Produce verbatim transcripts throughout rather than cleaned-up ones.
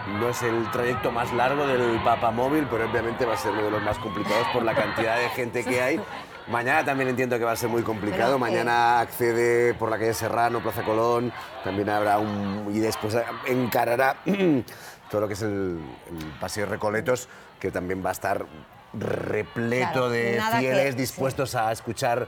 no es el trayecto más largo del Papamóvil, pero obviamente va a ser uno de los más complicados por la cantidad de gente que hay. Mañana también entiendo que va a ser muy complicado. Pero, Mañana eh... accede por la calle Serrano, Plaza Colón, también habrá un... y después encarará todo lo que es el, el Paseo Recoletos, que también va a estar repleto Claro, de nada fieles que- dispuestos sí. a escuchar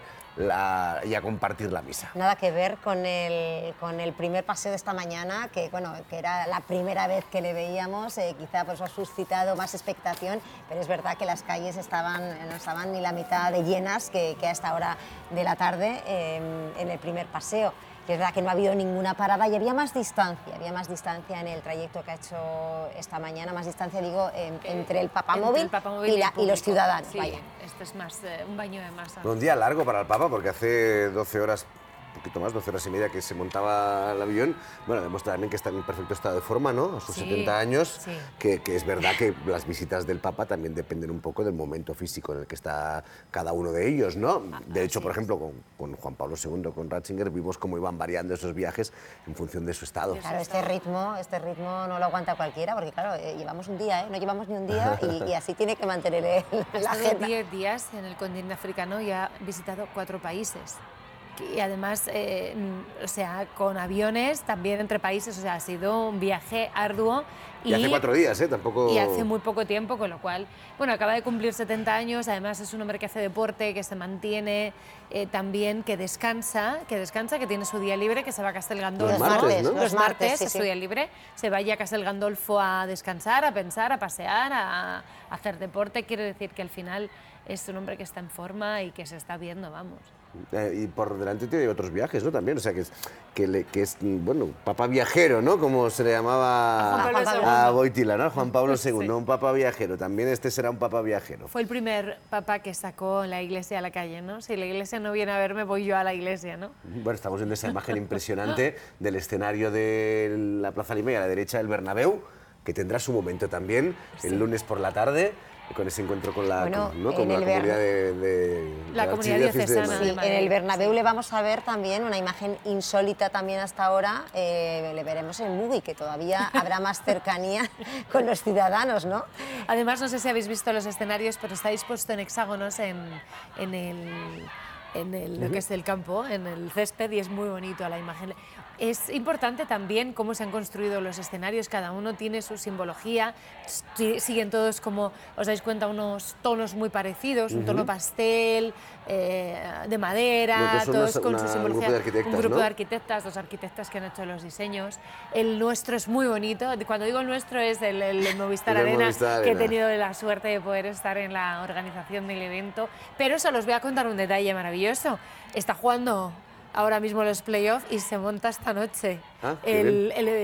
la, y a compartir la misa. Nada que ver con el, con el primer paseo de esta mañana, que, bueno, que era la primera vez que le veíamos, eh, quizá por eso ha suscitado más expectación, pero es verdad que las calles estaban, no estaban ni la mitad de llenas que, que a esta hora de la tarde eh, en el primer paseo. Que es verdad que no ha habido ninguna parada y había más distancia, había más distancia en el trayecto que ha hecho esta mañana, más distancia, digo, en, entre el Papamóvil, Entre el Papamóvil y, la, y, y los ciudadanos. Sí, vaya. esto es más eh, un baño de masa. Un día largo para el Papa, porque hace doce horas, un poquito más, doce horas y media que se montaba el avión. Bueno, demuestra también que está en perfecto estado de forma, ¿no? A sus Sí, setenta años, sí. que, que es verdad que las visitas del Papa también dependen un poco del momento físico en el que está cada uno de ellos, ¿no? De hecho, por ejemplo, con, con Juan Pablo segundo, con Ratzinger, vimos cómo iban variando esos viajes en función de su estado. Claro, este ritmo, este ritmo no lo aguanta cualquiera, porque claro, eh, llevamos un día, ¿eh? No llevamos ni un día y, y así tiene que mantener el, Ha la estado agenda. diez días en el continente africano y ha visitado cuatro países. Y además, eh, o sea, con aviones también entre países, o sea, ha sido un viaje arduo. Y, y hace cuatro días, ¿eh? Tampoco... Y hace muy poco tiempo, con lo cual, bueno, acaba de cumplir setenta años, además es un hombre que hace deporte, que se mantiene, eh, también que descansa, que descansa, que tiene su día libre, que se va a Castel Gandolfo. Los martes, ¿no? Los martes, sí, es sí. su día libre, se vaya a Castel Gandolfo a descansar, a pensar, a pasear, a, a hacer deporte. Quiere decir que al final es un hombre que está en forma y que se está viendo, vamos. Eh, y por delante tiene otros viajes, ¿no? También, o sea, que es, que, le, que es bueno, papá viajero, ¿no? Como se le llamaba A Juan Pablo a segundo. Wojtyla, ¿no? Juan Pablo segundo, Sí. un papá viajero. También este será un papá viajero. Fue el primer papa que sacó la iglesia a la calle, ¿no? Si la iglesia no viene a verme, voy yo a la iglesia, ¿no? Bueno, estamos viendo esa imagen impresionante del escenario de la Plaza Lima y a la derecha del Bernabéu, que tendrá su momento también, Sí. el lunes por la tarde, con ese encuentro con la, Bueno, con, ¿no? con en la el comunidad Berna- de, de La de comunidad Archidiócesis de diocesana Madrid. Sí, Madrid, en el Bernabéu sí. le vamos a ver también una imagen insólita también hasta ahora, eh, le veremos en Mugi, que todavía habrá más cercanía con los ciudadanos, ¿no? Además, no sé si habéis visto los escenarios, pero está dispuesto en hexágonos en, en, el, en el, lo que es el campo, en el césped, y es muy bonito la imagen. Es importante también cómo se han construido los escenarios, cada uno tiene su simbología, si- siguen todos, como os dais cuenta, unos tonos muy parecidos, un tono pastel, eh, de madera, Nosotros todos somos con una- su un simbología. grupo de arquitectas, Un grupo ¿no? de arquitectas, dos arquitectas que han hecho los diseños. El nuestro es muy bonito, cuando digo el nuestro es el, el Movistar El de Arena, Movistar que he Arena. tenido la suerte de poder estar en la organización del evento, pero solo os voy a contar un detalle maravilloso. Está jugando ahora mismo los playoffs y se monta esta noche Ah, qué el, el